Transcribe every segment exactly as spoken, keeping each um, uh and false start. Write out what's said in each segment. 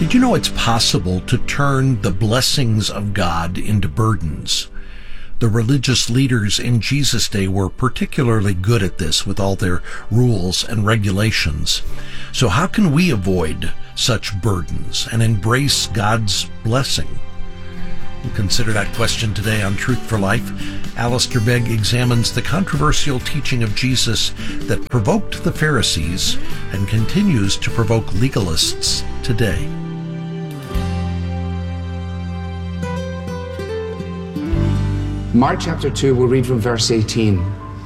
Did you know it's possible to turn the blessings of God into burdens? The religious leaders in Jesus' day were particularly good at this with all their rules and regulations. So how can we avoid such burdens and embrace God's blessing? We'll consider that question today on Truth for Life. Alistair Begg examines the controversial teaching of Jesus that provoked the Pharisees and continues to provoke legalists today. Mark chapter two, we'll read from verse eighteen.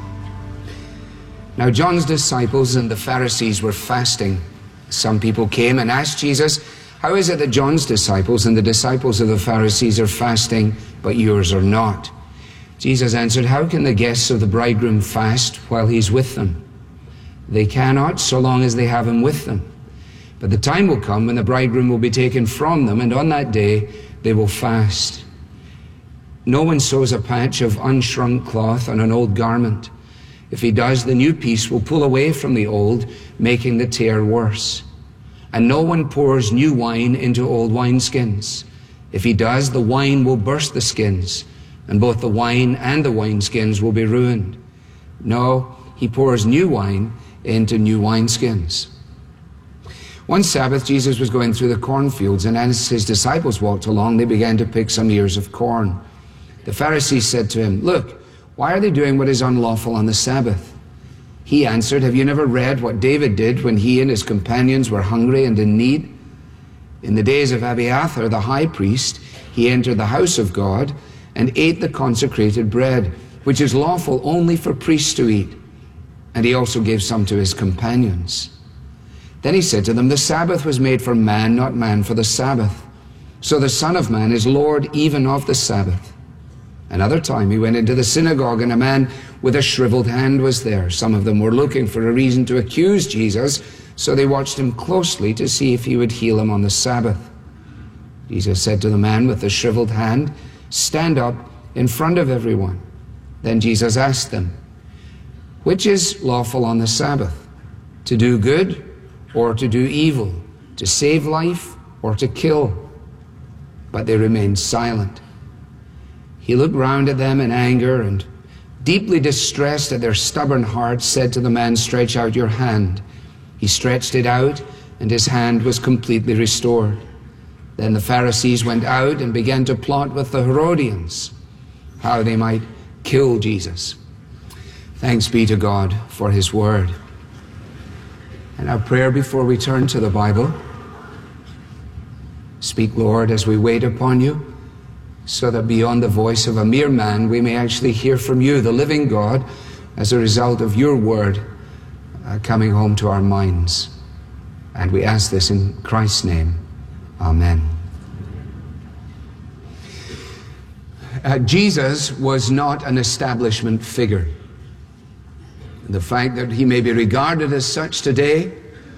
Now John's disciples and the Pharisees were fasting. Some people came and asked Jesus, "How is it that John's disciples and the disciples of the Pharisees are fasting, but yours are not?" Jesus answered, "How can the guests of the bridegroom fast while he's with them? They cannot, so long as they have him with them. But the time will come when the bridegroom will be taken from them, and on that day they will fast. No one sews a patch of unshrunk cloth on an old garment. If he does, the new piece will pull away from the old, making the tear worse. And no one pours new wine into old wineskins. If he does, the wine will burst the skins, and both the wine and the wineskins will be ruined. No, he pours new wine into new wineskins." One Sabbath, Jesus was going through the cornfields, and as his disciples walked along, they began to pick some ears of corn. The Pharisees said to him, "Look, why are they doing what is unlawful on the Sabbath?" He answered, "Have you never read what David did when he and his companions were hungry and in need? In the days of Abiathar, the high priest, he entered the house of God and ate the consecrated bread, which is lawful only for priests to eat. And he also gave some to his companions." Then he said to them, "The Sabbath was made for man, not man for the Sabbath. So the Son of Man is Lord even of the Sabbath." Another time he went into the synagogue, and a man with a shriveled hand was there. Some of them were looking for a reason to accuse Jesus, so they watched him closely to see if he would heal him on the Sabbath. Jesus said to the man with the shriveled hand, "Stand up in front of everyone." Then Jesus asked them, "Which is lawful on the Sabbath, to do good or to do evil, to save life or to kill?" But they remained silent. He looked round at them in anger and, deeply distressed at their stubborn hearts, said to the man, "Stretch out your hand." He stretched it out, and his hand was completely restored. Then the Pharisees went out and began to plot with the Herodians how they might kill Jesus. Thanks be to God for his word. And our prayer before we turn to the Bible: speak, Lord, as we wait upon you, so that beyond the voice of a mere man, we may actually hear from you, the living God, as a result of your word uh, coming home to our minds. And we ask this in Christ's name. Amen. Uh, Jesus was not an establishment figure. The fact that he may be regarded as such today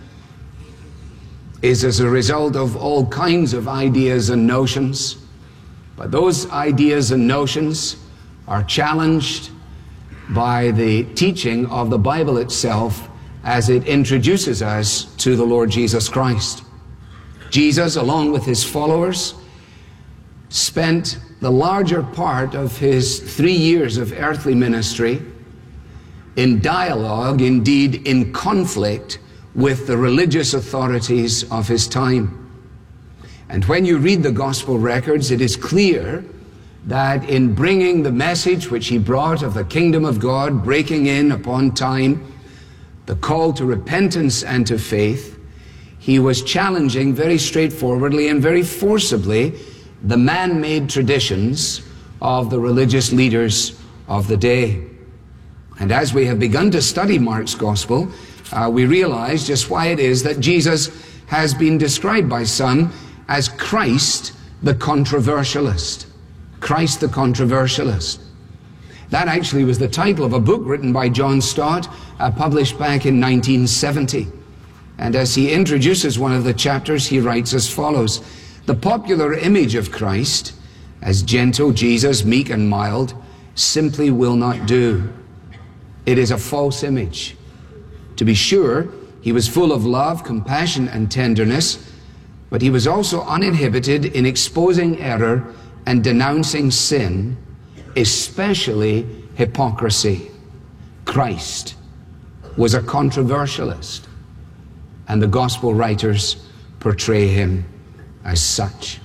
is as a result of all kinds of ideas and notions. But those ideas and notions are challenged by the teaching of the Bible itself as it introduces us to the Lord Jesus Christ. Jesus, along with his followers, spent the larger part of his three years of earthly ministry in dialogue, indeed in conflict, with the religious authorities of his time. And when you read the gospel records, it is clear that in bringing the message which he brought of the kingdom of God breaking in upon time, the call to repentance and to faith, he was challenging very straightforwardly and very forcibly the man-made traditions of the religious leaders of the day. And as we have begun to study Mark's gospel, uh, we realize just why it is that Jesus has been described by some as Christ the controversialist. Christ the controversialist. That actually was the title of a book written by John Stott, uh, published back in nineteen seventy. And as he introduces one of the chapters, he writes as follows: "The popular image of Christ, as gentle Jesus, meek and mild, simply will not do. It is a false image. To be sure, he was full of love, compassion, and tenderness, But he was also uninhibited in exposing error and denouncing sin, especially hypocrisy. Christ was a controversialist, and the gospel writers portray him as such.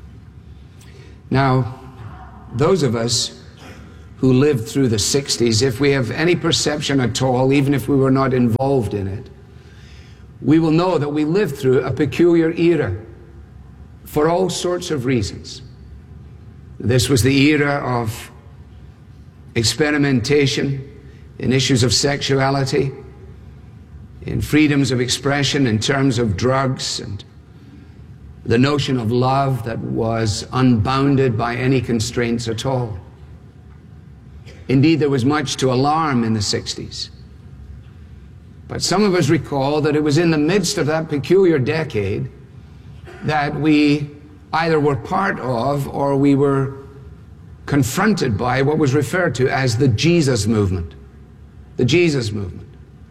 Now, those of us who lived through the sixties, if we have any perception at all, even if we were not involved in it, we will know that we lived through a peculiar era for all sorts of reasons. This was the era of experimentation in issues of sexuality, in freedoms of expression in terms of drugs, and the notion of love that was unbounded by any constraints at all. Indeed, there was much to alarm in the sixties. But some of us recall that it was in the midst of that peculiar decade that we either were part of or we were confronted by what was referred to as the Jesus movement. The Jesus movement.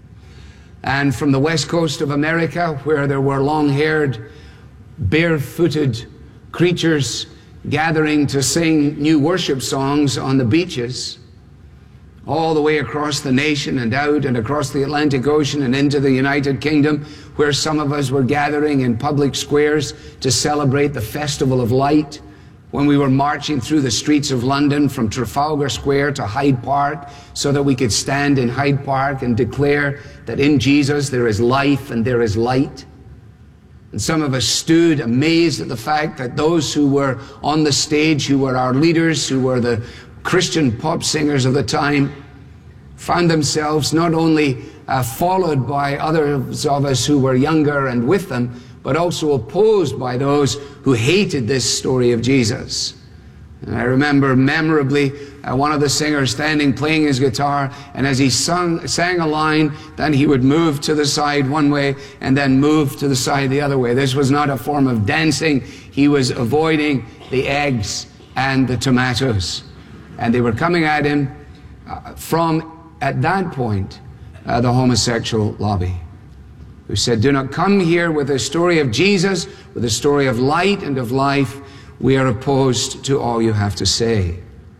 And from the west coast of America, where there were long-haired, barefooted creatures gathering to sing new worship songs on the beaches, all the way across the nation and out and across the Atlantic Ocean and into the United Kingdom, where some of us were gathering in public squares to celebrate the Festival of Light, when we were marching through the streets of London from Trafalgar Square to Hyde Park so that we could stand in Hyde Park and declare that in Jesus there is life and there is light. And some of us stood amazed at the fact that those who were on the stage, who were our leaders, who were the Christian pop singers of the time, found themselves not only uh, followed by others of us who were younger and with them, but also opposed by those who hated this story of Jesus. And I remember memorably uh, one of the singers standing playing his guitar, and as he sung, sang a line, then he would move to the side one way and then move to the side the other way. This was not a form of dancing. He was avoiding the eggs and the tomatoes. And they were coming at him uh, from, at that point, uh, the homosexual lobby, who said, do not come here with a story of Jesus, with a story of light and of life. We are opposed to all you have to say.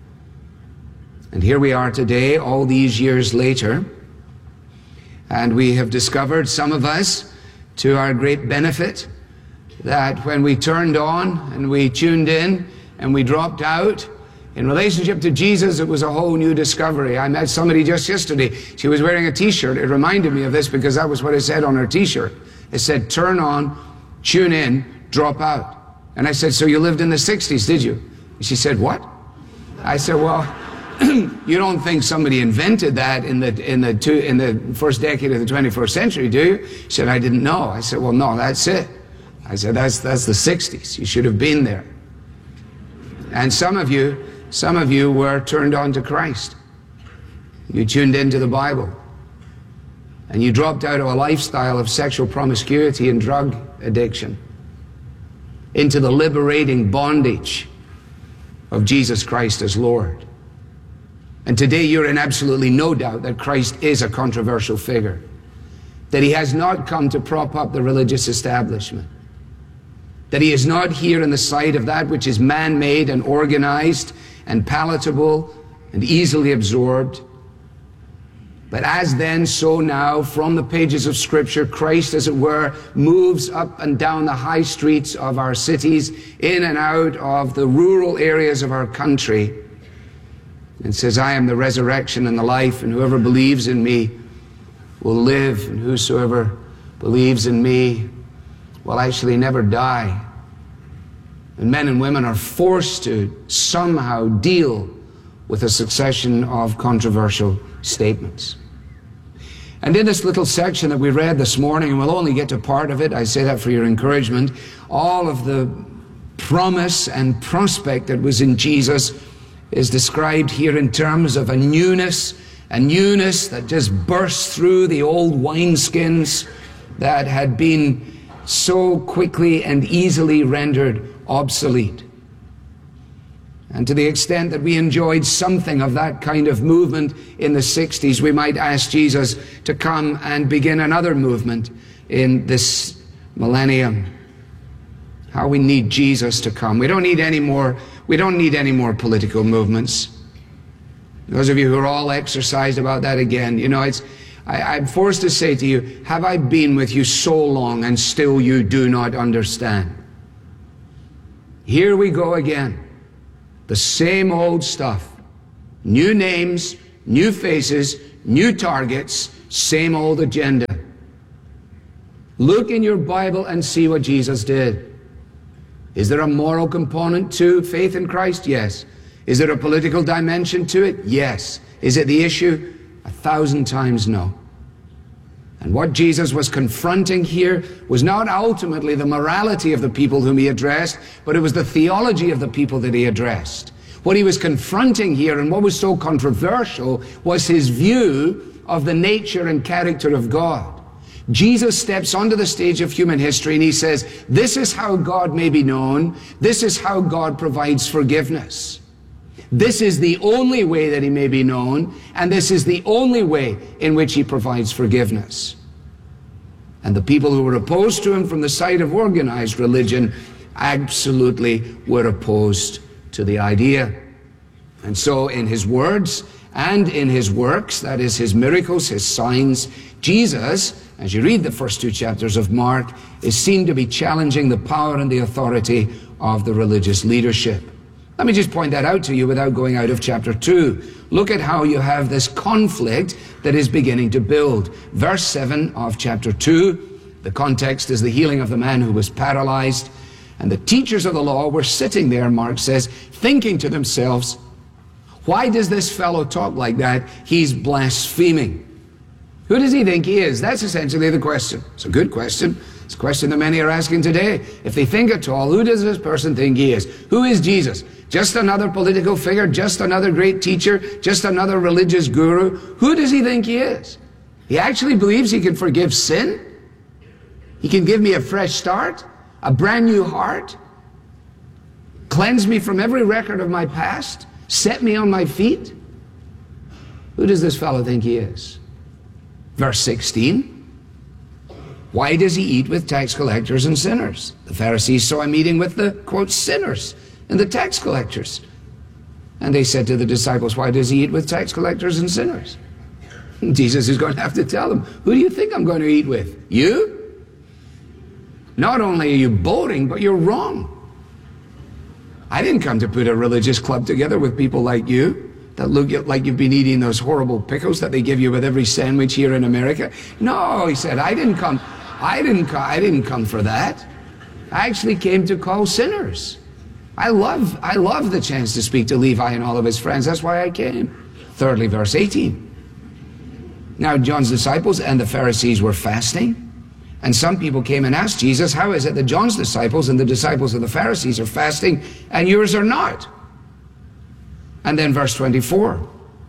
And here we are today, all these years later, and we have discovered, some of us, to our great benefit, that when we turned on and we tuned in and we dropped out, in relationship to Jesus, it was a whole new discovery. I met somebody just yesterday. She was wearing a t-shirt. It reminded me of this because that was what it said on her t-shirt. It said, turn on, tune in, drop out. And I said, so you lived in the sixties, did you? And she said, what? I said, well, you don't think somebody invented that in the, in, the two, in the first decade of the twenty-first century, do you? She said, I didn't know. I said, well, no, that's it. I said, that's, that's the sixties. You should have been there. And some of you, Some of you were turned on to Christ. You tuned into the Bible. And you dropped out of a lifestyle of sexual promiscuity and drug addiction into the liberating bondage of Jesus Christ as Lord. And today you're in absolutely no doubt that Christ is a controversial figure. That he has not come to prop up the religious establishment. That he is not here in the sight of that which is man-made and organized and palatable and easily absorbed. But as then, so now, from the pages of Scripture, Christ, as it were, moves up and down the high streets of our cities, in and out of the rural areas of our country, and says, I am the resurrection and the life, and whoever believes in me will live, and whosoever believes in me will actually never die. And men and women are forced to somehow deal with a succession of controversial statements. And in this little section that we read this morning, and we'll only get to part of it, I say that for your encouragement, all of the promise and prospect that was in Jesus is described here in terms of a newness, a newness that just burst through the old wineskins that had been so quickly and easily rendered obsolete. And to the extent that we enjoyed something of that kind of movement in the sixties, we might ask Jesus to come and begin another movement in this millennium. How we need Jesus to come. We don't need any more, we don't need any more political movements. Those of you who are all exercised about that again, you know, it's, I, I'm forced to say to you, have I been with you so long and still you do not understand? Here we go again. The same old stuff. New names, new faces, new targets, same old agenda. Look in your Bible and see what Jesus did. Is there a moral component to faith in Christ? Yes. Is there a political dimension to it? Yes. Is it the issue? A thousand times no. And what Jesus was confronting here was not ultimately the morality of the people whom he addressed, but it was the theology of the people that he addressed. What he was confronting here, and what was so controversial, was his view of the nature and character of God. Jesus steps onto the stage of human history and he says, this is how God may be known. This is how God provides forgiveness. This is the only way that he may be known, and this is the only way in which he provides forgiveness. And the people who were opposed to him from the side of organized religion absolutely were opposed to the idea. And so in his words and in his works, that is his miracles, his signs, Jesus, as you read the first two chapters of Mark, is seen to be challenging the power and the authority of the religious leadership. Let me just point that out to you without going out of chapter two. Look at how you have this conflict that is beginning to build. Verse seven of chapter two, the context is the healing of the man who was paralyzed. And the teachers of the law were sitting there, Mark says, thinking to themselves, why does this fellow talk like that? He's blaspheming. Who does he think he is? That's essentially the question. It's a good question. It's a question that many are asking today. If they think at all, who does this person think he is? Who is Jesus? Just another political figure? Just another great teacher? Just another religious guru? Who does he think he is? He actually believes he can forgive sin? He can give me a fresh start? A brand new heart? Cleanse me from every record of my past? Set me on my feet? Who does this fellow think he is? Verse sixteen, why does he eat with tax collectors and sinners? The Pharisees saw him eating with the, quote, sinners and the tax collectors. And they said to the disciples, why does he eat with tax collectors and sinners? And Jesus is going to have to tell them, who do you think I'm going to eat with? You? Not only are you boring, but you're wrong. I didn't come to put a religious club together with people like you that look like you've been eating those horrible pickles that they give you with every sandwich here in America. No, he said, I didn't come, I didn't come, I didn't come for that. I actually came to call sinners. I love, I love the chance to speak to Levi and all of his friends. That's why I came. Thirdly, verse eighteen. Now John's disciples and the Pharisees were fasting. And some people came and asked Jesus, how is it that John's disciples and the disciples of the Pharisees are fasting and yours are not? And then verse twenty-four.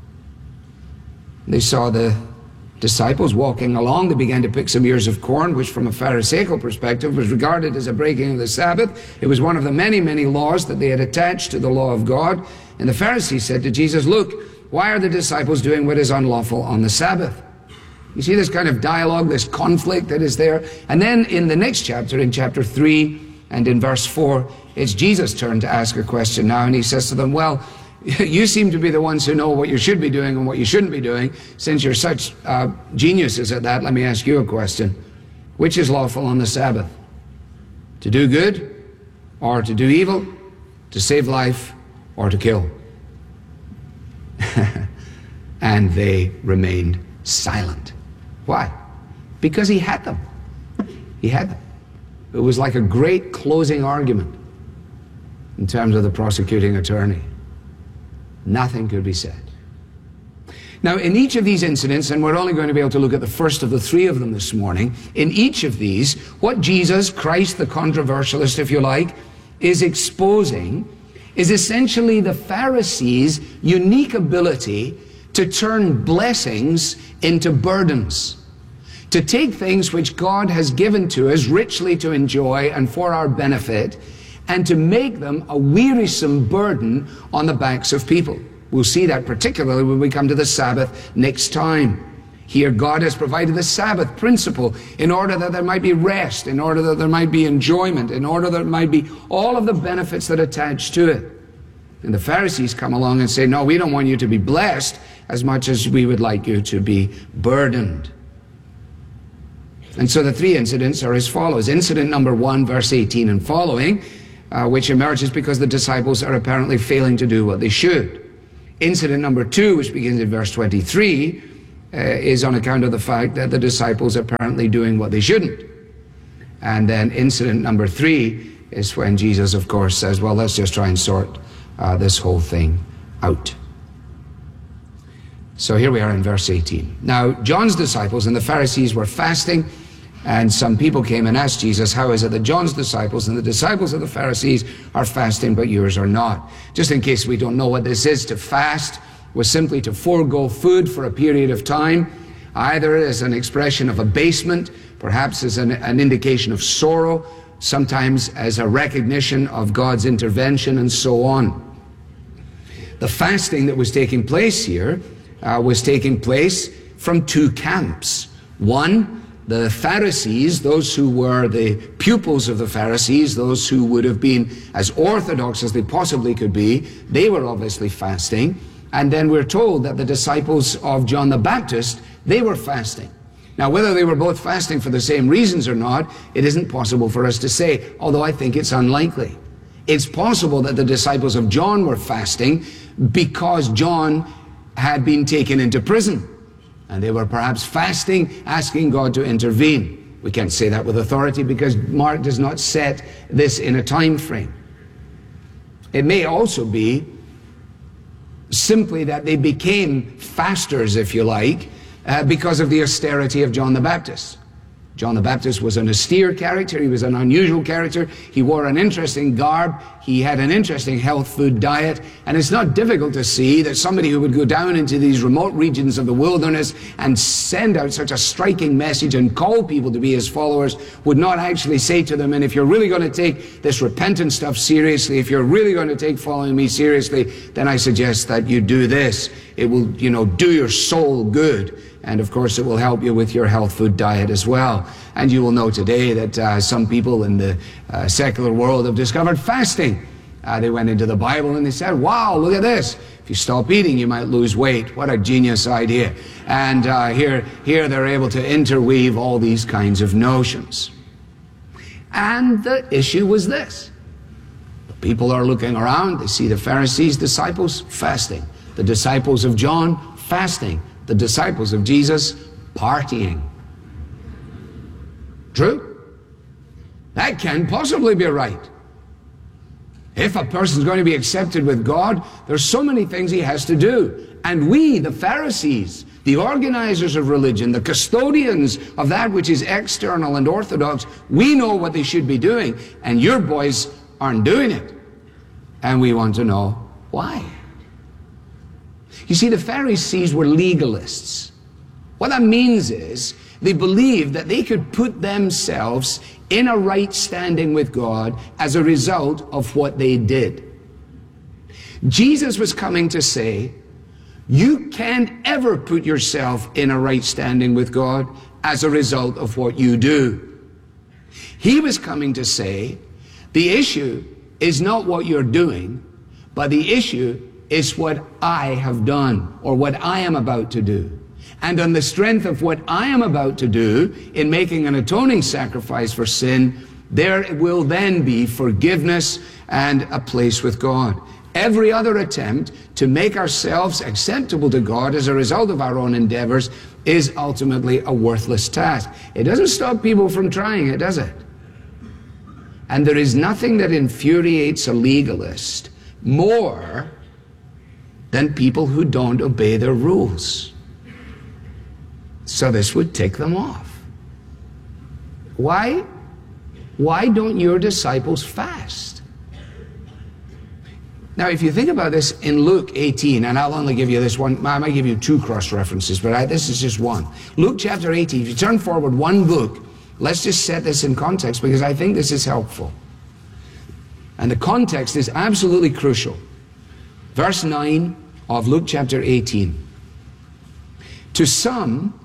They saw the disciples walking along. They began to pick some ears of corn, which from a Pharisaical perspective was regarded as a breaking of the Sabbath. It was one of the many, many laws that they had attached to the law of God. And the Pharisees said to Jesus, look, why are the disciples doing what is unlawful on the Sabbath? You see this kind of dialogue, this conflict that is there. And then in the next chapter, in chapter three and in verse four, it's Jesus' turn to ask a question now. And he says to them, well, you seem to be the ones who know what you should be doing and what you shouldn't be doing. Since you're such uh, geniuses at that, let me ask you a question. Which is lawful on the Sabbath? To do good or to do evil? To save life or to kill? And they remained silent. Why? Because he had them. He had them. It was like a great closing argument in terms of the prosecuting attorney. Nothing could be said. Now, in each of these incidents, and we're only going to be able to look at the first of the three of them this morning, in each of these, what Jesus, Christ the controversialist, if you like, is exposing is essentially the Pharisees' unique ability to turn blessings into burdens, to take things which God has given to us richly to enjoy and for our benefit, and to make them a wearisome burden on the backs of people. We'll see that particularly when we come to the Sabbath next time. Here God has provided the Sabbath principle in order that there might be rest, in order that there might be enjoyment, in order that there might be all of the benefits that attach to it. And the Pharisees come along and say, no, we don't want you to be blessed as much as we would like you to be burdened. And so the three incidents are as follows. Incident number one, verse eighteen and following, uh, which emerges because the disciples are apparently failing to do what they should. Incident number two, which begins in verse twenty-three, uh, is on account of the fact that the disciples are apparently doing what they shouldn't. And then incident number three is when Jesus, of course, says, well, let's just try and sort uh, this whole thing out. So here we are in verse eighteen. Now, John's disciples and the Pharisees were fasting, and some people came and asked Jesus, how is it that John's disciples and the disciples of the Pharisees are fasting, but yours are not? Just in case we don't know what this is, to fast was simply to forego food for a period of time, either as an expression of abasement, perhaps as an, an indication of sorrow, sometimes as a recognition of God's intervention, and so on. The fasting that was taking place here uh, was taking place from two camps. One, the Pharisees, those who were the pupils of the Pharisees, those who would have been as orthodox as they possibly could be, they were obviously fasting. And then we're told that the disciples of John the Baptist, they were fasting. Now, whether they were both fasting for the same reasons or not, it isn't possible for us to say, although I think it's unlikely. It's possible that the disciples of John were fasting because John had been taken into prison. And they were perhaps fasting, asking God to intervene. We can't say that with authority because Mark does not set this in a time frame. It may also be simply that they became fasters, if you like, uh, because of the austerity of John the Baptist. John the Baptist was an austere character. He was an unusual character. He wore an interesting garb. He had an interesting health food diet. And it's not difficult to see that somebody who would go down into these remote regions of the wilderness and send out such a striking message and call people to be his followers would not actually say to them, and if you're really going to take this repentant stuff seriously, if you're really going to take following me seriously, then I suggest that you do this. It will, you know, do your soul good. And of course, it will help you with your health food diet as well. And you will know today that uh, some people in the uh, secular world have discovered fasting. Uh, they went into the Bible and they said, wow, look at this. If you stop eating, you might lose weight. What a genius idea. And uh, here, here they're able to interweave all these kinds of notions. And the issue was this. The people are looking around. They see the Pharisees' disciples fasting. The disciples of John fasting. The disciples of Jesus partying. True? That can't possibly be right. If a person's going to be accepted with God, there's so many things he has to do. And we, the Pharisees, the organizers of religion, the custodians of that which is external and orthodox, we know what they should be doing, and your boys aren't doing it. And we want to know why. You see, the Pharisees were legalists. What that means is they believed that they could put themselves in a right standing with God as a result of what they did. Jesus was coming to say, you can't ever put yourself in a right standing with God as a result of what you do. He was coming to say, the issue is not what you're doing, but the issue is what I have done, or what I am about to do. And on the strength of what I am about to do in making an atoning sacrifice for sin, there will then be forgiveness and a place with God. Every other attempt to make ourselves acceptable to God as a result of our own endeavors is ultimately a worthless task. It doesn't stop people from trying it, does it? And there is nothing that infuriates a legalist more than people who don't obey their rules. So this would tick them off. Why? Why don't your disciples fast? Now, if you think about this in Luke eighteen, and I'll only give you this one, I might give you two cross references, but I, this is just one. Luke chapter eighteen, if you turn forward one book, let's just set this in context because I think this is helpful. And the context is absolutely crucial. Verse nine of Luke chapter eighteen. To some,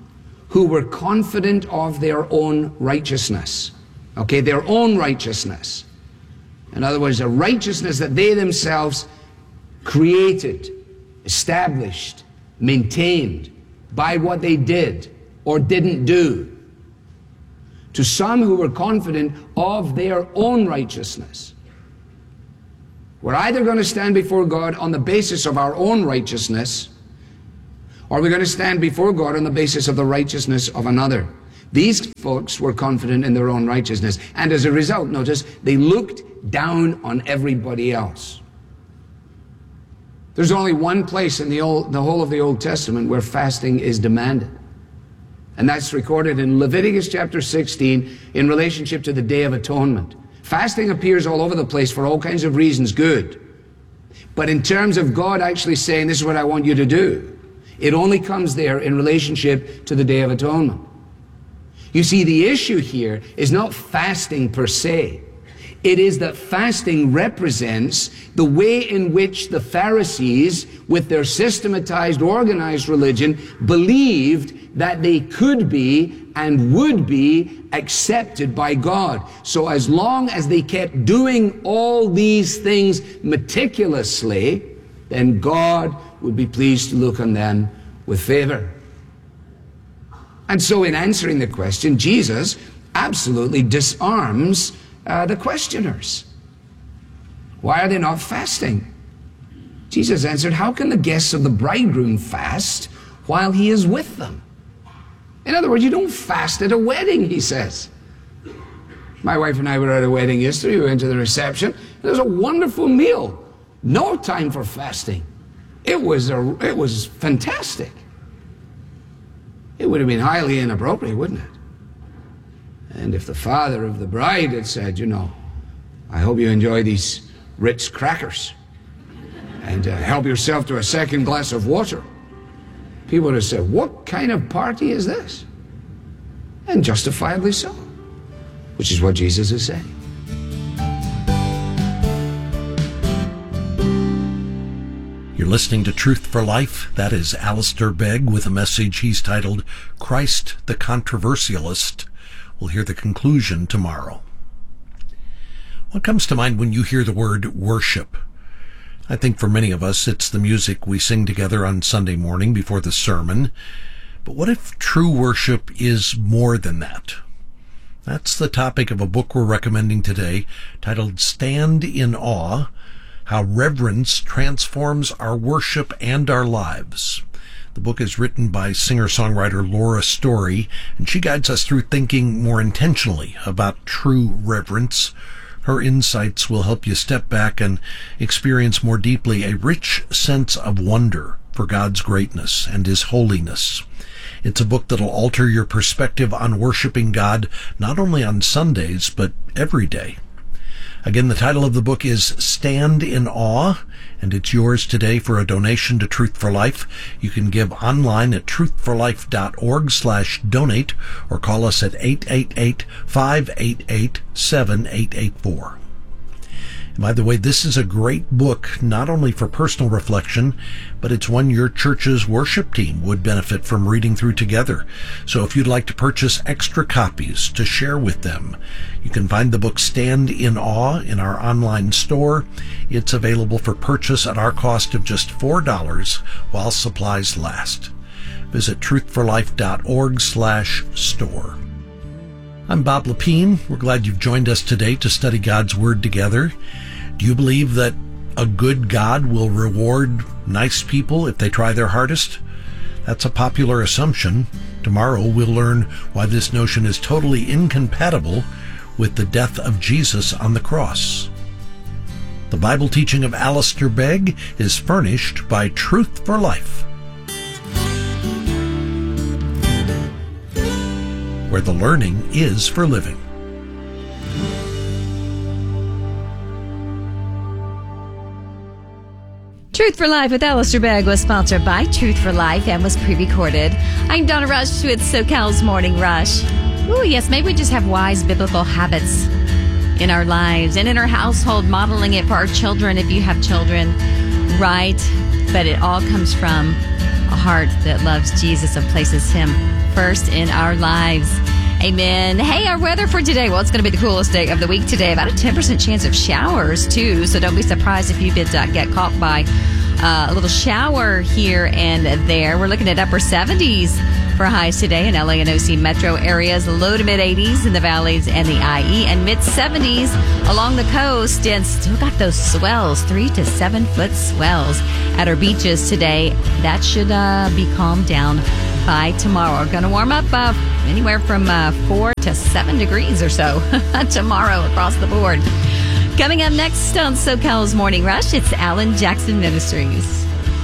who were confident of their own righteousness. Okay, their own righteousness. In other words, a righteousness that they themselves created, established, maintained by what they did or didn't do. To some who were confident of their own righteousness. We're either going to stand before God on the basis of our own righteousness, or we're going to stand before God on the basis of the righteousness of another. These folks were confident in their own righteousness, and as a result, notice, they looked down on everybody else. There's only one place in the, old, the whole of the Old Testament where fasting is demanded. And that's recorded in Leviticus chapter sixteen in relationship to the Day of Atonement. Fasting appears all over the place for all kinds of reasons, good. But in terms of God actually saying, this is what I want you to do, it only comes there in relationship to the Day of Atonement. You see, the issue here is not fasting per se. It is that fasting represents the way in which the Pharisees, with their systematized, organized religion, believed that they could be and would be accepted by God. So as long as they kept doing all these things meticulously, then God would be pleased to look on them with favor. And so in answering the question, Jesus absolutely disarms uh, the questioners. Why are they not fasting? Jesus answered, how can the guests of the bridegroom fast while he is with them? In other words, you don't fast at a wedding, he says. My wife and I were at a wedding yesterday. We went to the reception. It was a wonderful meal. No time for fasting. It was, a, it was fantastic. It would have been highly inappropriate, wouldn't it? And if the father of the bride had said, you know, I hope you enjoy these Ritz crackers and uh, help yourself to a second glass of water, people would have said, what kind of party is this? And justifiably so, which is what Jesus is saying. You're listening to Truth for Life. That is Alistair Begg with a message he's titled, Christ the Controversialist. We'll hear the conclusion tomorrow. What comes to mind when you hear the word worship? I think for many of us, it's the music we sing together on Sunday morning before the sermon. But what if true worship is more than that? That's the topic of a book we're recommending today, titled Stand in Awe, How Reverence Transforms Our Worship and Our Lives. The book is written by singer-songwriter Laura Story, and she guides us through thinking more intentionally about true reverence. Her insights will help you step back and experience more deeply a rich sense of wonder for God's greatness and His holiness. It's a book that'll alter your perspective on worshiping God not only on Sundays, but every day. Again, the title of the book is Stand in Awe, and it's yours today for a donation to Truth for Life. You can give online at truthforlife.org slash donate or call us at eight eight eight, five eight eight, seven eight eight four. And by the way, this is a great book, not only for personal reflection, but it's one your church's worship team would benefit from reading through together. So if you'd like to purchase extra copies to share with them, you can find the book Stand in Awe in our online store. It's available for purchase at our cost of just four dollars while supplies last. Visit truthforlife.org slash store. I'm Bob Lepine. We're glad you've joined us today to study God's Word together. Do you believe that a good God will reward nice people if they try their hardest? That's a popular assumption. Tomorrow we'll learn why this notion is totally incompatible with the death of Jesus on the cross. The Bible teaching of Alistair Begg is furnished by Truth for Life, where the learning is for living. Truth for Life with Alistair Begg was sponsored by Truth for Life and was pre-recorded. I'm Donna Rush with SoCal's Morning Rush. Ooh, yes, maybe we just have wise biblical habits in our lives and in our household, modeling it for our children if you have children, right? But it all comes from a heart that loves Jesus and places Him first in our lives. Amen. Hey, our weather for today. Well, it's going to be the coolest day of the week today. About a ten percent chance of showers, too. So don't be surprised if you did uh, get caught by uh, a little shower here and there. We're looking at upper seventies for highs today in L A and O C metro areas. Low to mid eighties in the valleys and the I E. And mid seventies along the coast. And still got those swells, three to seven foot swells at our beaches today. That should uh, be calmed down by tomorrow. We're going to warm up uh, anywhere from uh, four to seven degrees or so tomorrow across the board. Coming up next on SoCal's Morning Rush, it's Alan Jackson Ministries.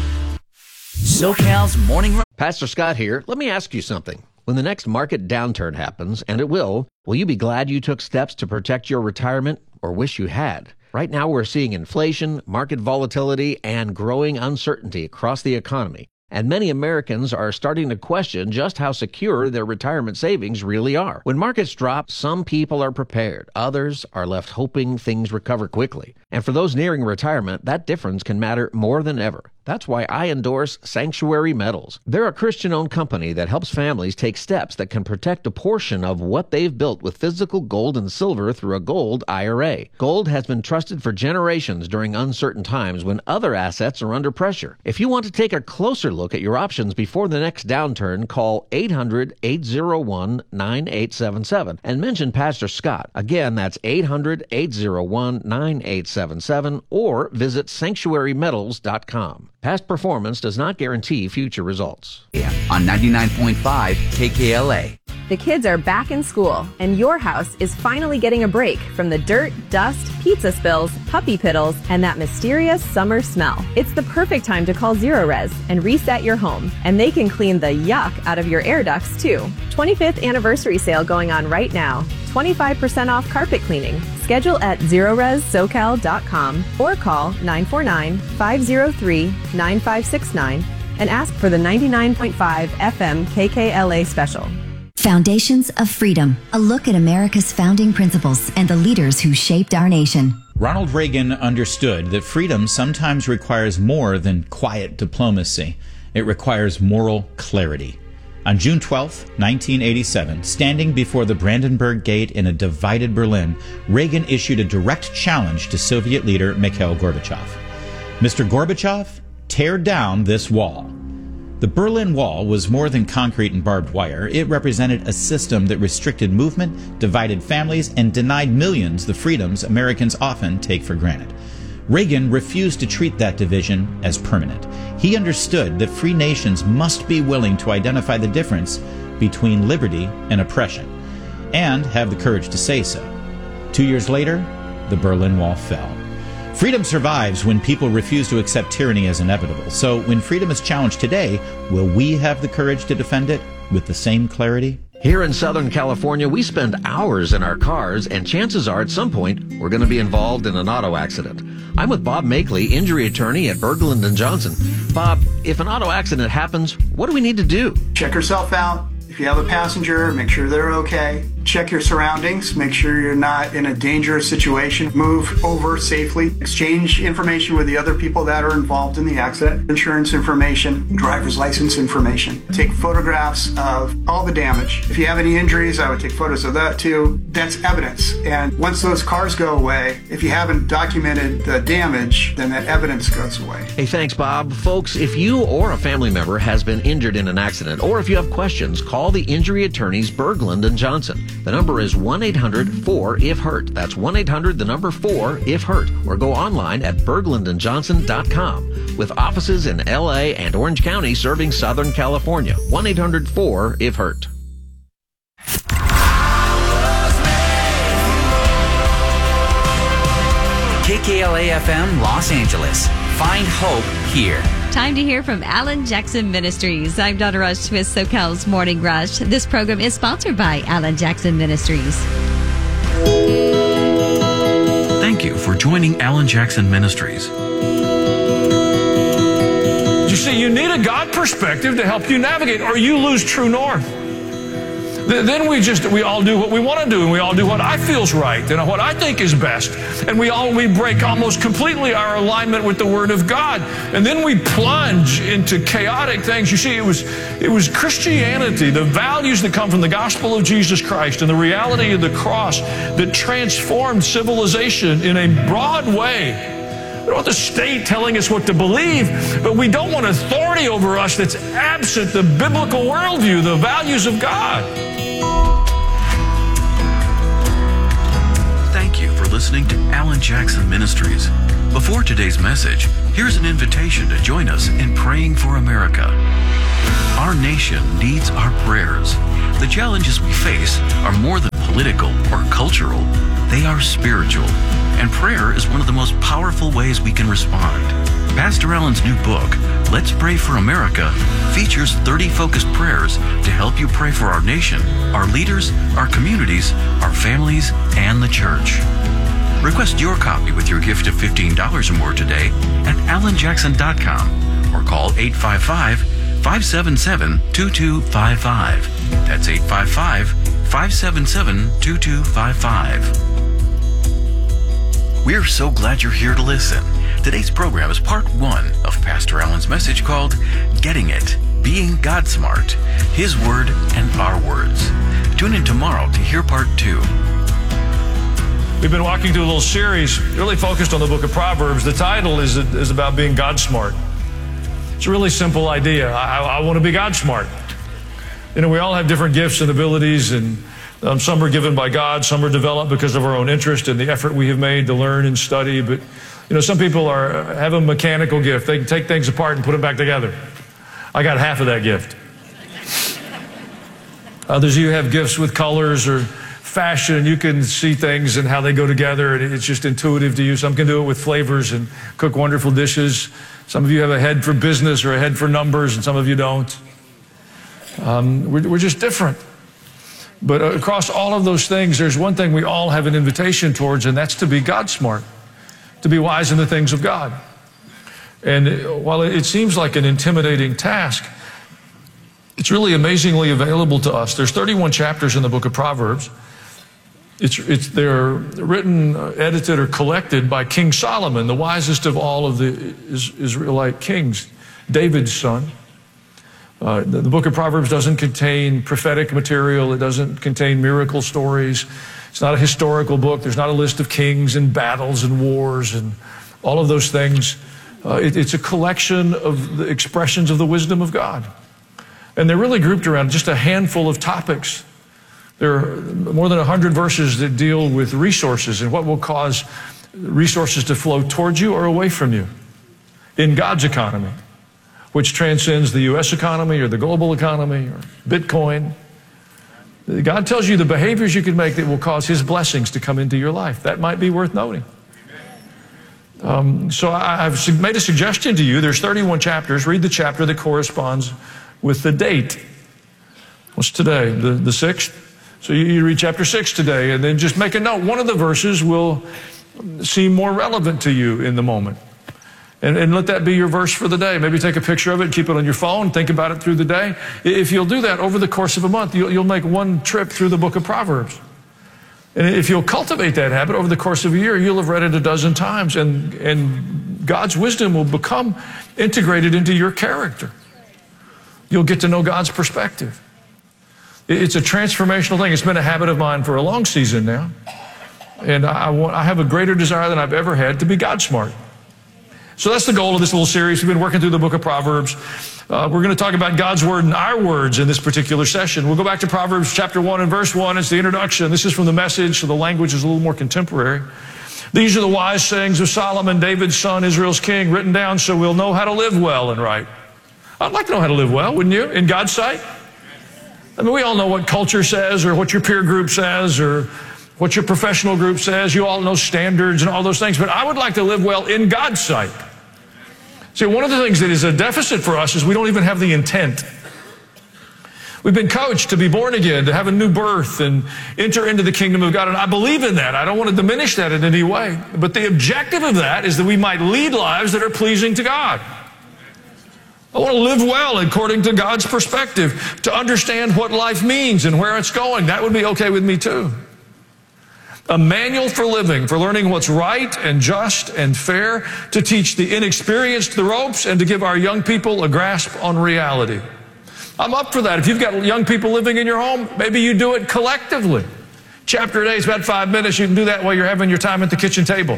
SoCal's Morning Rush. Pastor Scott here. Let me ask you something. When the next market downturn happens, and it will, will you be glad you took steps to protect your retirement or wish you had? Right now we're seeing inflation, market volatility, and growing uncertainty across the economy. And many Americans are starting to question just how secure their retirement savings really are. When markets drop, some people are prepared. Others are left hoping things recover quickly. And for those nearing retirement, that difference can matter more than ever. That's why I endorse Sanctuary Metals. They're a Christian-owned company that helps families take steps that can protect a portion of what they've built with physical gold and silver through a gold I R A. Gold has been trusted for generations during uncertain times when other assets are under pressure. If you want to take a closer look at your options before the next downturn, call eight hundred, eight oh one, nine eight seven seven and mention Pastor Scott. Again, that's eight hundred, eight oh one, nine eight seven seven or visit sanctuary metals dot com. Past performance does not guarantee future results. Yeah, on ninety-nine point five K K L A. The kids are back in school, and your house is finally getting a break from the dirt, dust, pizza spills, puppy piddles, and that mysterious summer smell. It's the perfect time to call Zero Res and reset your home, and they can clean the yuck out of your air ducts, too. twenty-fifth anniversary sale going on right now. twenty-five percent off carpet cleaning. Schedule at zero res socal dot com or call nine four nine, five oh three, nine five six nine and ask for the ninety-nine point five F M K K L A special. Foundations of Freedom, a look at America's founding principles and the leaders who shaped our nation. Ronald Reagan understood that freedom sometimes requires more than quiet diplomacy. It requires moral clarity. On June twelfth, nineteen eighty-seven, standing before the Brandenburg Gate in a divided Berlin, Reagan issued a direct challenge to Soviet leader Mikhail Gorbachev. Mister Gorbachev, tear down this wall. The Berlin Wall was more than concrete and barbed wire. It represented a system that restricted movement, divided families, and denied millions the freedoms Americans often take for granted. Reagan refused to treat that division as permanent. He understood that free nations must be willing to identify the difference between liberty and oppression, and have the courage to say so. Two years later, the Berlin Wall fell. Freedom survives when people refuse to accept tyranny as inevitable. So when freedom is challenged today, will we have the courage to defend it with the same clarity? Here in Southern California, we spend hours in our cars, and chances are at some point we're going to be involved in an auto accident. I'm with Bob Makeley, injury attorney at Berglund and Johnson. Bob, if an auto accident happens, what do we need to do? Check yourself out. If you have a passenger, make sure they're okay. Check your surroundings. Make sure you're not in a dangerous situation. Move over safely. Exchange information with the other people that are involved in the accident. Insurance information, driver's license information. Take photographs of all the damage. If you have any injuries, I would take photos of that too. That's evidence. And once those cars go away, if you haven't documented the damage, then that evidence goes away. Hey, thanks, Bob. Folks, if you or a family member has been injured in an accident, or if you have questions, call the injury attorneys Berglund and Johnson. The number is one eight hundred four if hurt. That's one eight hundred, the number four, if hurt. Or go online at berglund and johnson dot com. With offices in L A and Orange County serving Southern California. one eight hundred four if hurt. K K L A F M Los Angeles. Find hope here. Time to hear from Alan Jackson Ministries. I'm Donna Rush with SoCal's Morning Rush. This program is sponsored by Alan Jackson Ministries. Thank you for joining Alan Jackson Ministries. You see, you need a God perspective to help you navigate, or you lose true north. Then we just, we all do what we want to do, and we all do what I feel's right and what I think is best. And we all, we break almost completely our alignment with the Word of God. And then we plunge into chaotic things. You see, it was, it was Christianity, the values that come from the gospel of Jesus Christ and the reality of the cross that transformed civilization in a broad way. We don't want the state telling us what to believe, but we don't want authority over us that's absent the biblical worldview, the values of God. Thank you for listening to Alan Jackson Ministries. Before today's message, here's an invitation to join us in praying for America. Our nation needs our prayers. The challenges we face are more than political or cultural. They are spiritual. And prayer is one of the most powerful ways we can respond. Pastor Alan's new book, Let's Pray for America, features thirty focused prayers to help you pray for our nation, our leaders, our communities, our families, and the church. Request your copy with your gift of fifteen dollars or more today at alan jackson dot com or call eight five five, five seven seven, two two five five. That's eight five five, five seven seven, two two five five. We're so glad you're here to listen. Today's program is part one of Pastor Alan's message called Getting It, Being God Smart, His Word and Our Words. Tune in tomorrow to hear part two. We've been walking through a little series really focused on the book of Proverbs. The title is, is about being God smart. It's a really simple idea. I, I want to be God smart. You know, we all have different gifts and abilities, and Um, some are given by God, some are developed because of our own interest and the effort we have made to learn and study. But, you know, some people are have a mechanical gift. They can take things apart and put them back together. I got half of that gift. Others of you have gifts with colors or fashion. You can see things and how they go together, and it's just intuitive to you. Some can do it with flavors and cook wonderful dishes. Some of you have a head for business or a head for numbers, and some of you don't. Um, we're, we're just different. But across all of those things, there's one thing we all have an invitation towards, and that's to be God smart, to be wise in the things of God. And while it seems like an intimidating task, it's really amazingly available to us. There's thirty-one chapters in the book of Proverbs. It's, it's, they're written, edited, or collected by King Solomon, the wisest of all of the Israelite kings, David's son. Uh, the, the book of Proverbs doesn't contain prophetic material. It doesn't contain miracle stories. It's not a historical book. There's not a list of kings and battles and wars and all of those things. Uh, it, it's a collection of the expressions of the wisdom of God. And they're really grouped around just a handful of topics. There are more than one hundred verses that deal with resources and what will cause resources to flow towards you or away from you in God's economy, which transcends the U S economy or the global economy or Bitcoin. God tells you the behaviors you can make that will cause His blessings to come into your life. That might be worth noting. Um, so I, I've made a suggestion to you. There's thirty-one chapters. Read the chapter that corresponds with the date. What's today? The, the sixth? So you, you read chapter six today, and then just make a note. One of the verses will seem more relevant to you in the moment. And, and let that be your verse for the day. Maybe take a picture of it, keep it on your phone, think about it through the day. If you'll do that over the course of a month, you'll, you'll make one trip through the book of Proverbs. And if you'll cultivate that habit over the course of a year, you'll have read it a dozen times, and, and God's wisdom will become integrated into your character. You'll get to know God's perspective. It's a transformational thing. It's been a habit of mine for a long season now. And I, want, I have a greater desire than I've ever had to be God smart. So that's the goal of this little series. We've been working through the book of Proverbs. Uh, we're going to talk about God's word and our words in this particular session. We'll go back to Proverbs chapter one and verse one. It's the introduction. This is from the Message, so the language is a little more contemporary. These are the wise sayings of Solomon, David's son, Israel's king, written down so we'll know how to live well and right. I'd like to know how to live well, wouldn't you, in God's sight? I mean, we all know what culture says or what your peer group says or what your professional group says. You all know standards and all those things. But I would like to live well in God's sight. See, one of the things that is a deficit for us is we don't even have the intent. We've been coached to be born again, to have a new birth and enter into the kingdom of God. And I believe in that. I don't want to diminish that in any way. But the objective of that is that we might lead lives that are pleasing to God. I want to live well according to God's perspective, to understand what life means and where it's going. That would be okay with me too. A manual for living, for learning what's right and just and fair, to teach the inexperienced the ropes and to give our young people a grasp on reality. I'm up for that. If you've got young people living in your home, maybe you do it collectively. Chapter a day is about five minutes. You can do that while you're having your time at the kitchen table.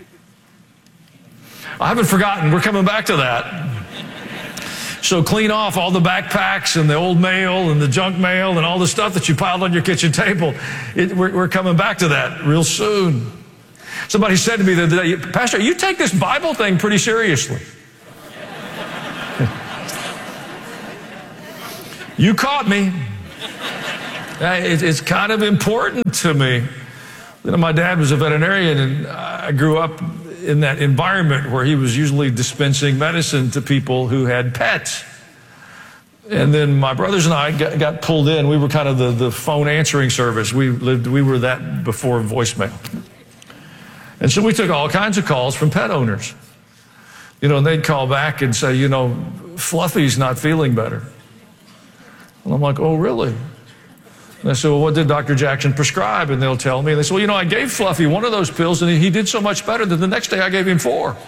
I haven't forgotten. We're coming back to that. So clean off all the backpacks and the old mail and the junk mail and all the stuff that you piled on your kitchen table. It, we're, we're coming back to that real soon. Somebody said to me the other day, Pastor, you take this Bible thing pretty seriously. You caught me. It, it's kind of important to me. You know, my dad was a veterinarian, and I grew up in that environment where he was usually dispensing medicine to people who had pets. And then my brothers and I got, got pulled in. We were kind of the, the phone answering service. We lived, we were that before voicemail. And so we took all kinds of calls from pet owners. You know, and they'd call back and say, you know, Fluffy's not feeling better. And I'm like, oh, really? And I said, well, what did Doctor Jackson prescribe? And they'll tell me. And they say, well, you know, I gave Fluffy one of those pills, and he did so much better that the next day I gave him four.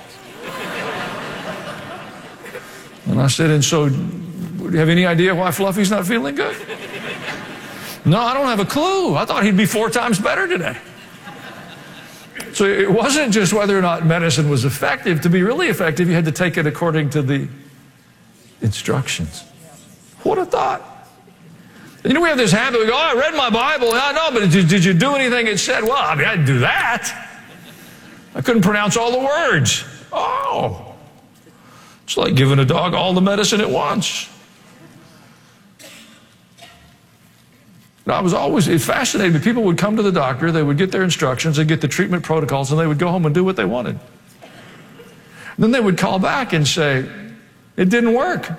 And I said, and so, do you have any idea why Fluffy's not feeling good? No, I don't have a clue. I thought he'd be four times better today. So it wasn't just whether or not medicine was effective. To be really effective, you had to take it according to the instructions. What a thought. You know, we have this habit, we go, oh, I read my Bible. I know, but did, did you do anything it said? Well, I mean, I didn't do that. I couldn't pronounce all the words. Oh. It's like giving a dog all the medicine it wants. Now, I was always, it fascinated me. People would come to the doctor, they would get their instructions, they'd get the treatment protocols, and they would go home and do what they wanted. And then they would call back and say, it didn't work.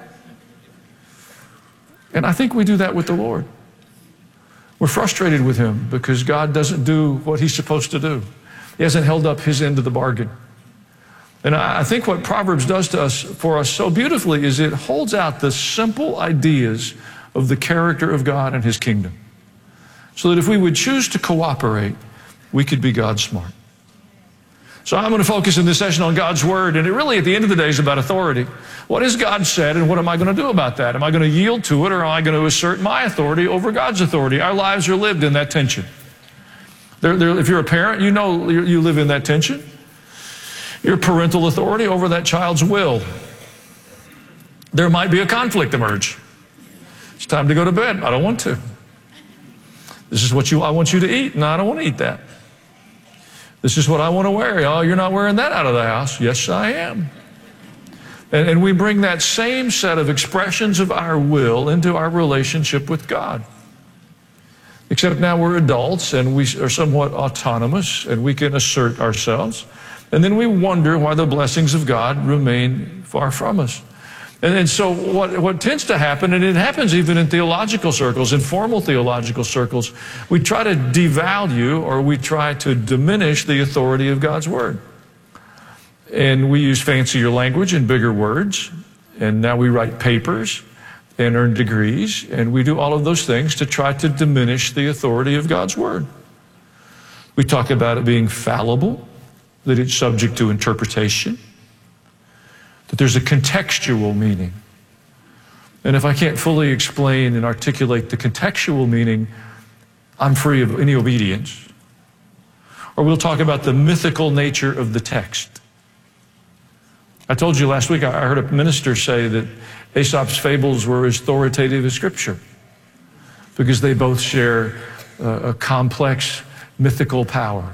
And I think we do that with the Lord. We're frustrated with Him because God doesn't do what He's supposed to do. He hasn't held up His end of the bargain. And I think what Proverbs does to us, for us so beautifully, is it holds out the simple ideas of the character of God and His kingdom. So that if we would choose to cooperate, we could be God smart. So I'm going to focus in this session on God's Word, and it really, at the end of the day, is about authority. What has God said, and what am I going to do about that? Am I going to yield to it, or am I going to assert my authority over God's authority? Our lives are lived in that tension. They're, they're, if you're a parent, you know you live in that tension. Your parental authority over that child's will. There might be a conflict emerge. It's time to go to bed. I don't want to. This is what you, I want you to eat. No, I don't want to eat that. This is what I want to wear. Oh, you're not wearing that out of the house. Yes, I am. And, and we bring that same set of expressions of our will into our relationship with God. Except now we're adults and we are somewhat autonomous and we can assert ourselves. And then we wonder why the blessings of God remain far from us. And, and so what, what tends to happen, and it happens even in theological circles, in formal theological circles, we try to devalue or we try to diminish the authority of God's Word. And we use fancier language and bigger words. And now we write papers and earn degrees. And we do all of those things to try to diminish the authority of God's Word. We talk about it being fallible, that it's subject to interpretation, that there's a contextual meaning. And if I can't fully explain and articulate the contextual meaning, I'm free of any obedience. Or we'll talk about the mythical nature of the text. I told you last week, I heard a minister say that Aesop's fables were as authoritative as Scripture because they both share a complex mythical power.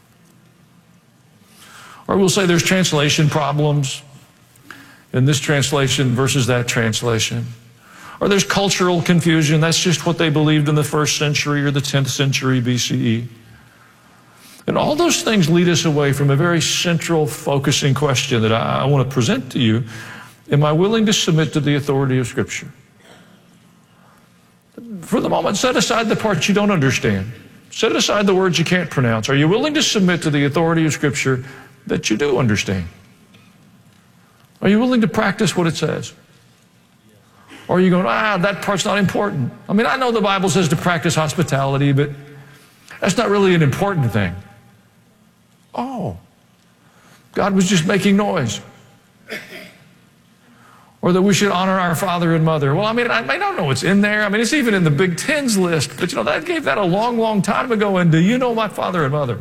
Or we'll say there's translation problems in this translation versus that translation. Or there's cultural confusion. That's just what they believed in the first century or the tenth century B C E. And all those things lead us away from a very central focusing question that I, I want to present to you. Am I willing to submit to the authority of Scripture? For the moment, set aside the parts you don't understand. Set aside the words you can't pronounce. Are you willing to submit to the authority of Scripture that you do understand? Are you willing to practice what it says? Or are you going, ah, that part's not important? I mean, I know the Bible says to practice hospitality, but that's not really an important thing. Oh, God was just making noise. Or that we should honor our father and mother. Well, I mean, I, I don't know what's in there. I mean, it's even in the Big Ten's list. But, you know, that gave that a long, long time ago. And do you know my father and mother?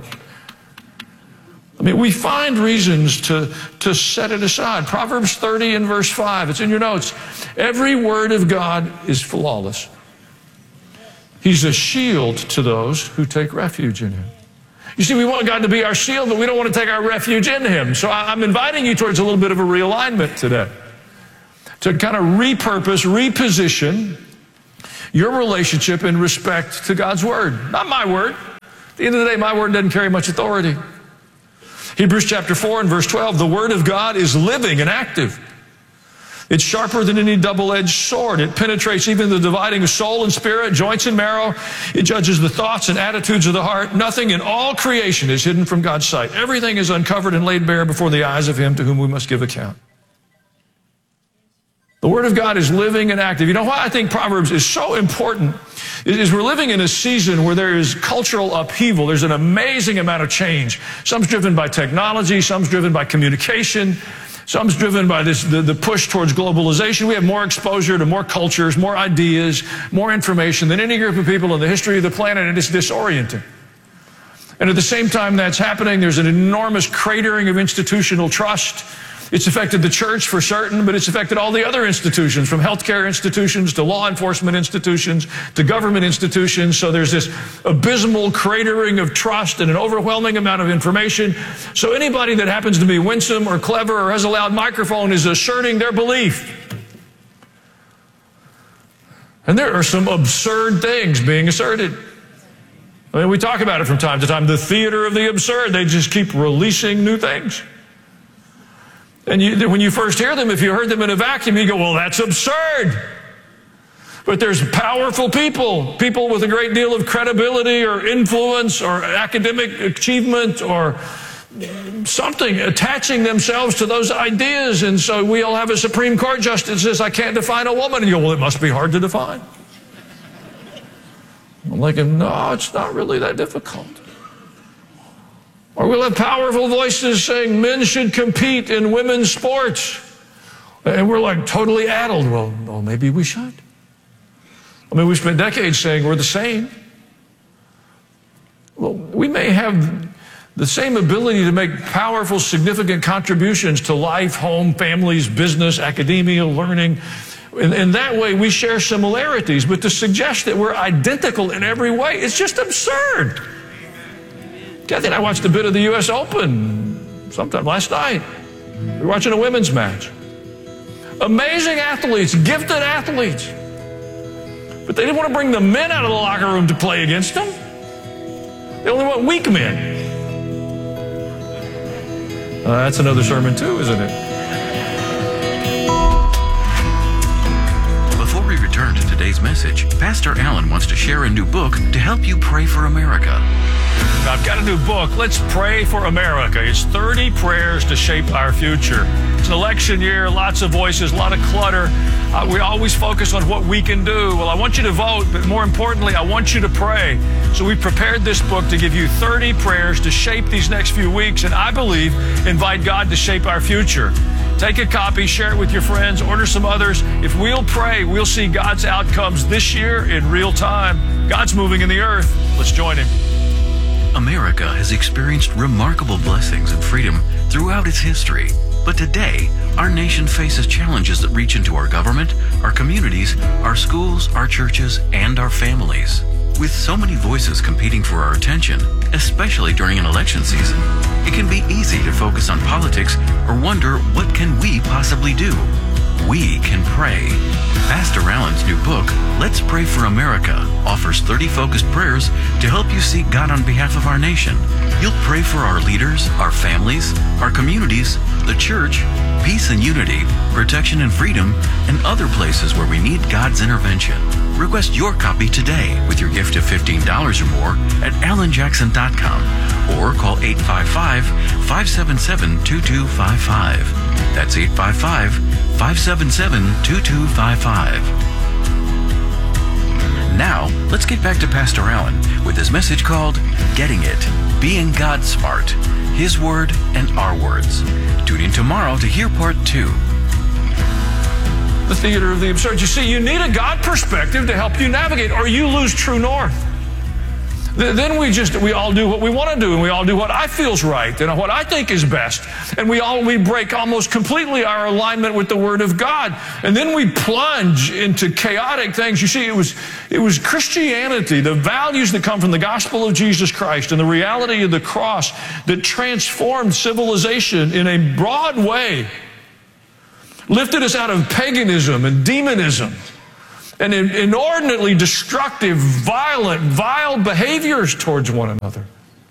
I mean, we find reasons to, to set it aside. Proverbs thirty and verse five, it's in your notes. Every word of God is flawless. He's a shield to those who take refuge in him. You see, we want God to be our shield, but we don't want to take our refuge in him. So I'm inviting you towards a little bit of a realignment today. To kind of repurpose, reposition your relationship in respect to God's word. Not my word. At the end of the day, my word doesn't carry much authority. Hebrews chapter four and verse twelve, the word of God is living and active. It's sharper than any double-edged sword. It penetrates even the dividing of soul and spirit, joints and marrow. It judges the thoughts and attitudes of the heart. Nothing in all creation is hidden from God's sight. Everything is uncovered and laid bare before the eyes of him to whom we must give account. The word of God is living and active. You know why I think Proverbs is so important? Is we're living in a season where there is cultural upheaval. There's an amazing amount of change. Some's driven by technology. Some's driven by communication. Some's driven by this, the, the push towards globalization. We have more exposure to more cultures, more ideas, more information than any group of people in the history of the planet, and it's disorienting. And at the same time that's happening, there's an enormous cratering of institutional trust. It's affected the church for certain, but it's affected all the other institutions, from healthcare institutions to law enforcement institutions to government institutions. So there's this abysmal cratering of trust and an overwhelming amount of information. So anybody that happens to be winsome or clever or has a loud microphone is asserting their belief. And there are some absurd things being asserted. I mean, we talk about it from time to time. The theater of the absurd. They just keep releasing new things. And you, when you first hear them, if you heard them in a vacuum, you go, well, that's absurd. But there's powerful people, people with a great deal of credibility or influence or academic achievement or something attaching themselves to those ideas. And so we'll have a Supreme Court justice that says, I can't define a woman. And you go, well, it must be hard to define. I'm like, no, it's not really that difficult. Or we'll have powerful voices saying men should compete in women's sports. And we're like totally addled. Well, well, maybe we should. I mean, we spent decades saying we're the same. Well, we may have the same ability to make powerful, significant contributions to life, home, families, business, academia, learning. In, in that way, we share similarities. But to suggest that we're identical in every way, it's just absurd. Kathy and I watched a bit of the U S Open sometime last night. We were watching a women's match. Amazing athletes, gifted athletes. But they didn't want to bring the men out of the locker room to play against them. They only want weak men. Uh, that's another sermon too, isn't it? Before we return to today's message, Pastor Allen wants to share a new book to help you pray for America. I've got a new book, Let's Pray for America. It's thirty prayers to shape our future. It's an election year, lots of voices, a lot of clutter. Uh, we always focus on what we can do. Well, I want you to vote, but more importantly, I want you to pray. So we prepared this book to give you thirty prayers to shape these next few weeks, and I believe invite God to shape our future. Take a copy, share it with your friends, order some others. If we'll pray, we'll see God's outcomes this year in real time. God's moving in the earth. Let's join him. America has experienced remarkable blessings and freedom throughout its history. But today, our nation faces challenges that reach into our government, our communities, our schools, our churches, and our families. With so many voices competing for our attention, especially during an election season, it can be easy to focus on politics or wonder, what can we possibly do? We can pray. Pastor Allen's new book, Let's Pray for America, offers thirty focused prayers to help you seek God on behalf of our nation. You'll pray for our leaders, our families, our communities, the church, peace and unity, protection and freedom, and other places where we need God's intervention. Request your copy today with your gift of fifteen dollars or more at alan jackson dot com or call eight five five, five seven seven, two two five five. That's eight five five, five seven seven, two two five five. five seven seven, two two five five. Now, let's get back to Pastor Allen with his message called Getting It, Being God Smart, His Word and Our Words. Tune in tomorrow to hear part two. The theater of the absurd. You see, you need a God perspective to help you navigate, or you lose true north. Then we just, we all do what we want to do, and we all do what I feel's right, and what I think is best. And we all, we break almost completely our alignment with the Word of God. And then we plunge into chaotic things. You see, it was, it was Christianity, the values that come from the gospel of Jesus Christ and the reality of the cross that transformed civilization in a broad way, lifted us out of paganism and demonism and inordinately destructive, violent, vile behaviors towards one another.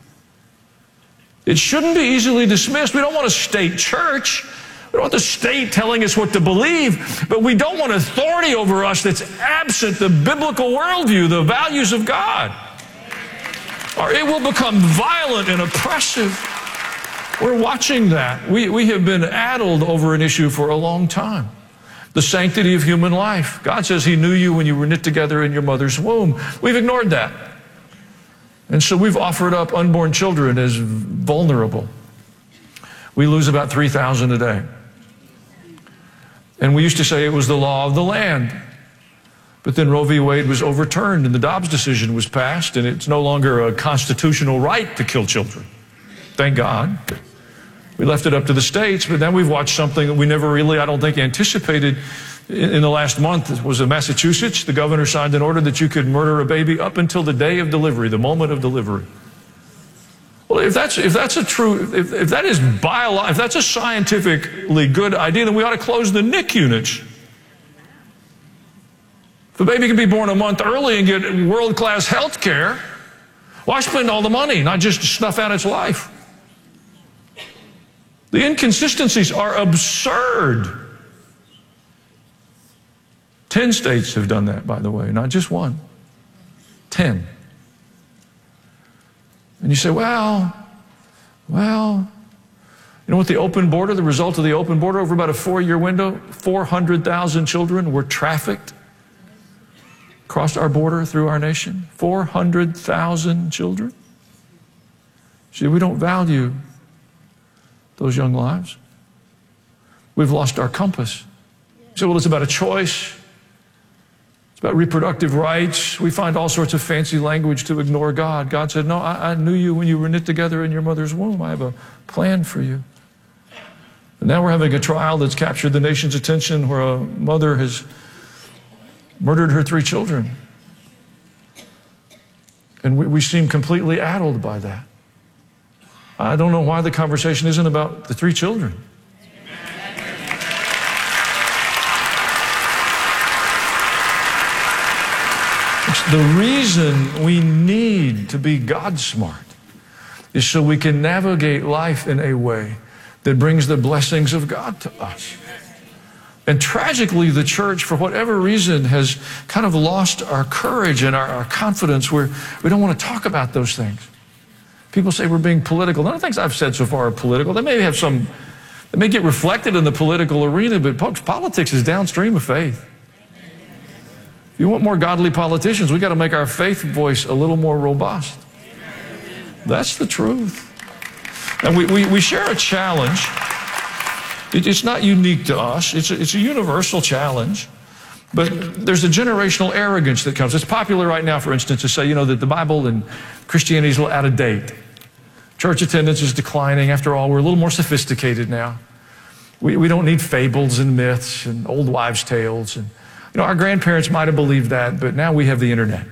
It shouldn't be easily dismissed. We don't want a state church. We don't want the state telling us what to believe, but we don't want authority over us that's absent the biblical worldview, the values of God. Or it will become violent and oppressive. We're watching that. We, we have been addled over an issue for a long time. The sanctity of human life. God says He knew you when you were knit together in your mother's womb. We've ignored that. And so we've offered up unborn children as vulnerable. We lose about three thousand a day. And we used to say it was the law of the land. But then Roe v. Wade was overturned and the Dobbs decision was passed, and it's no longer a constitutional right to kill children. Thank God. We left it up to the states, but then we've watched something that we never really, I don't think, anticipated in the last month. It was in Massachusetts. The governor signed an order that you could murder a baby up until the day of delivery, the moment of delivery. Well, if that's, if that's a true, if, if that is bio, if that's a scientifically good idea, then we ought to close the N I C U units. If a baby can be born a month early and get world-class health care, why spend all the money, not just to snuff out its life? The inconsistencies are absurd. Ten states have done that, by the way, not just one. Ten. And you say, well, well, you know what the open border, the result of the open border over about a four-year window, four hundred thousand children were trafficked, crossed our border through our nation. four hundred thousand children. See, we don't value those young lives. We've lost our compass. You say, well, it's about a choice. It's about reproductive rights. We find all sorts of fancy language to ignore God. God said, no, I, I knew you when you were knit together in your mother's womb. I have a plan for you. And now we're having a trial that's captured the nation's attention where a mother has murdered her three children. And we, we seem completely addled by that. I don't know why the conversation isn't about the three children. It's the reason we need to be God smart is so we can navigate life in a way that brings the blessings of God to us. And tragically, the church, for whatever reason, has kind of lost our courage and our, our confidence where we don't want to talk about those things. People say we're being political. None of the things I've said so far are political. They may have some, they may get reflected in the political arena, but folks, politics is downstream of faith. If you want more godly politicians, we've got to make our faith voice a little more robust. That's the truth. And we, we, we share a challenge. It, it's not unique to us. It's a, it's a universal challenge. But there's a generational arrogance that comes. It's popular right now, for instance, to say, you know, that the Bible and Christianity is a little out of date. Church attendance is declining. After all, we're a little more sophisticated now. We, we don't need fables and myths and old wives' tales. And, you know, our grandparents might have believed that, but now we have the internet.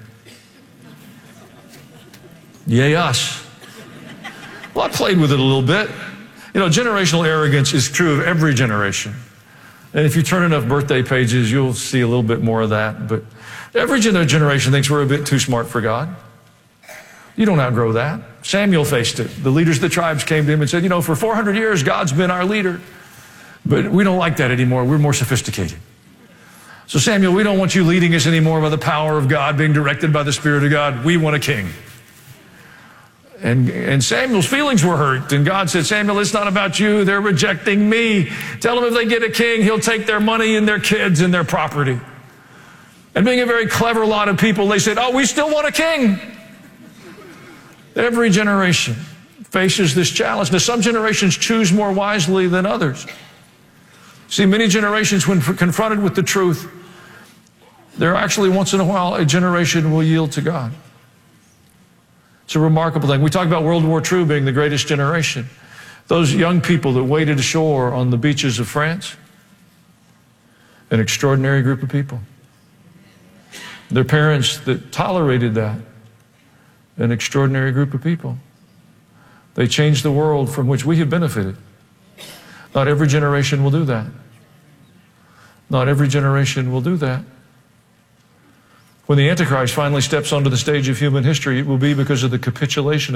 Yay us. Well, I played with it a little bit. You know, generational arrogance is true of every generation. And if you turn enough birthday pages, you'll see a little bit more of that. But every generation thinks we're a bit too smart for God. You don't outgrow that. Samuel faced it. The leaders of the tribes came to him and said, you know, for four hundred years, God's been our leader. But we don't like that anymore. We're more sophisticated. So Samuel, we don't want you leading us anymore by the power of God, being directed by the Spirit of God. We want a king. And, and Samuel's feelings were hurt. And God said, Samuel, it's not about you. They're rejecting me. Tell them if they get a king, he'll take their money and their kids and their property. And being a very clever lot of people, they said, oh, we still want a king. Every generation faces this challenge. Now, some generations choose more wisely than others. See, many generations, when confronted with the truth, there actually once in a while a generation will yield to God. It's a remarkable thing. We talk about World War Two being the greatest generation. Those young people that waded ashore on the beaches of France, an extraordinary group of people. Their parents that tolerated that, an extraordinary group of people. They changed the world from which we have benefited. Not every generation will do that. Not every generation will do that. When the Antichrist finally steps onto the stage of human history, it will be because of the capitulation